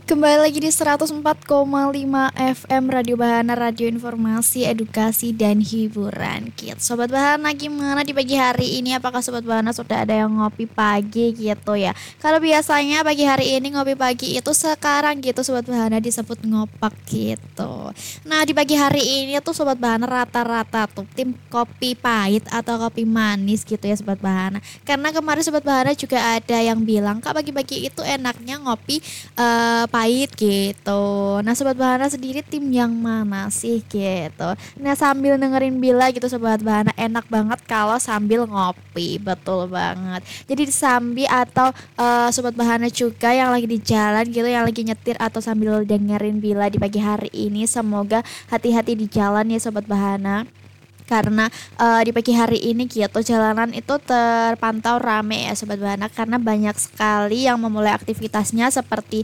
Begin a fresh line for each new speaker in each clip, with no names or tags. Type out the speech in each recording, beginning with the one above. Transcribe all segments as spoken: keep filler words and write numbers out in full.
Kembali lagi di seratus empat koma lima F M Radio Bahana, Radio Informasi, Edukasi, dan Hiburan Kids. Sobat Bahana, gimana di pagi hari ini? Apakah Sobat Bahana sudah ada yang ngopi pagi gitu ya? Kalau biasanya pagi hari ini ngopi pagi itu, sekarang gitu Sobat Bahana disebut ngopak gitu. Nah, di pagi hari ini tuh Sobat Bahana rata-rata tuh tim kopi pahit atau kopi manis gitu ya Sobat Bahana. Karena kemarin Sobat Bahana juga ada yang bilang, Kak, pagi-pagi itu enaknya ngopi uh, pahit gitu. Nah, Sobat Bahana sendiri tim yang mana sih gitu? Nah, sambil dengerin Bila gitu Sobat Bahana, enak banget kalau sambil ngopi, betul banget. Jadi sambil atau uh, Sobat Bahana juga yang lagi di jalan gitu, yang lagi nyetir atau sambil dengerin Bila di pagi hari ini, semoga hati-hati di jalan ya Sobat Bahana. Karena uh, di pagi hari ini gitu jalanan itu terpantau rame ya Sobat Bahana, karena banyak sekali yang memulai aktivitasnya seperti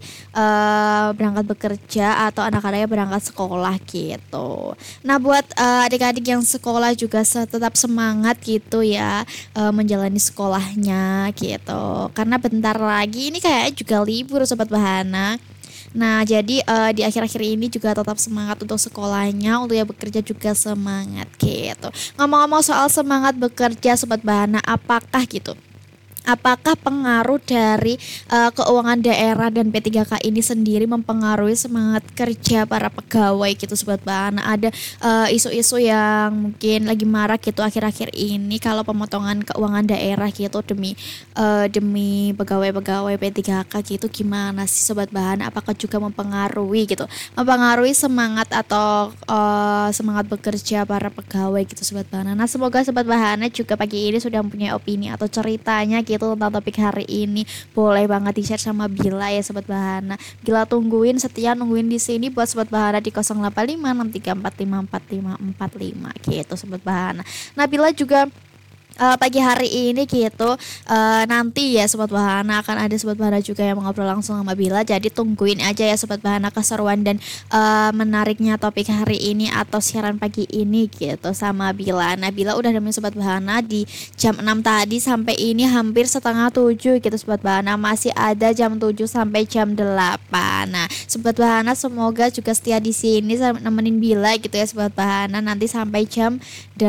uh, berangkat bekerja atau anak-anaknya berangkat sekolah gitu. Nah, buat uh, adik-adik yang sekolah juga tetap semangat gitu ya, uh, menjalani sekolahnya gitu, karena bentar lagi ini kayak juga libur Sobat Bahana. Nah, jadi uh, di akhir-akhir ini juga tetap semangat untuk sekolahnya, untuk ya bekerja juga semangat gitu. Ngomong-ngomong soal semangat bekerja Sobat Bahana, apakah gitu? Apakah pengaruh dari uh, keuangan daerah dan P tiga K ini sendiri mempengaruhi semangat kerja para pegawai gitu Sobat Bahana? Ada uh, isu-isu yang mungkin lagi marak gitu akhir-akhir ini kalau pemotongan keuangan daerah gitu demi uh, demi pegawai-pegawai P tiga K gitu, gimana sih Sobat Bahana? Apakah juga mempengaruhi gitu? Mempengaruhi semangat atau uh, semangat bekerja para pegawai gitu Sobat Bahana? Nah, semoga Sobat Bahana juga pagi ini sudah mempunyai opini atau ceritanya gitu itu tentang topik hari ini, boleh banget di-share sama Bila ya Sobat Bahana. Bila tungguin, setia nungguin di sini buat Sobat Bahana di nol delapan lima enam tiga empat lima empat lima empat lima gitu Sobat Bahana. Nah, Bila juga Uh, pagi hari ini gitu uh, nanti ya Sobat Bahana akan ada Sobat Bahana juga yang mengobrol langsung sama Bila. Jadi tungguin aja ya Sobat Bahana keseruan dan uh, menariknya topik hari ini atau siaran pagi ini gitu sama Bila. Nah, Bila udah nemenin Sobat Bahana di jam enam tadi sampai ini hampir setengah tujuh gitu Sobat Bahana. Masih ada jam tujuh sampai jam delapan. Nah, Sobat Bahana semoga juga setia di sini nemenin Bila gitu ya Sobat Bahana nanti sampai jam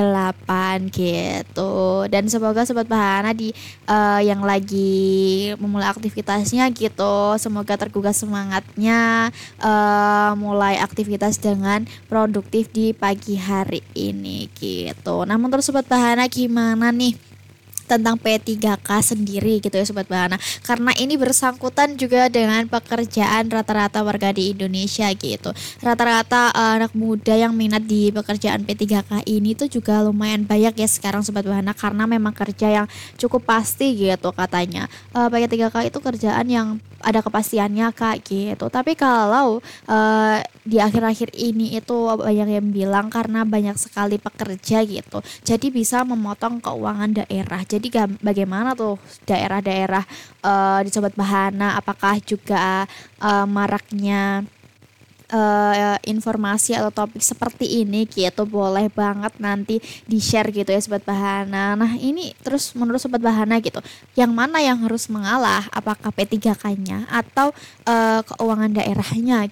delapan gitu. Dan semoga Sobat Bahana di uh, yang lagi memulai aktivitasnya gitu, semoga tergugah semangatnya uh, mulai aktivitas dengan produktif di pagi hari ini gitu. Nah, menurut Sobat Bahana gimana nih tentang P tiga K sendiri gitu ya Sobat Bahana, karena ini bersangkutan juga dengan pekerjaan rata-rata warga di Indonesia gitu. Rata-rata uh, anak muda yang minat di pekerjaan P tiga K ini tuh juga lumayan banyak ya sekarang Sobat Bahana, karena memang kerja yang cukup pasti gitu katanya. uh, P tiga K itu kerjaan yang ada kepastiannya Kak gitu. Tapi kalau uh, di akhir-akhir ini itu banyak yang bilang karena banyak sekali pekerja gitu, jadi bisa memotong keuangan daerah. Jadi bagaimana tuh daerah-daerah uh, di Sobat Bahana? Apakah juga uh, maraknya Uh, informasi atau topik seperti ini gitu? Boleh banget nanti di share gitu ya Sobat Bahana. Nah, ini terus menurut Sobat Bahana gitu, yang mana yang harus mengalah, apakah P tiga K nya atau uh, keuangan daerahnya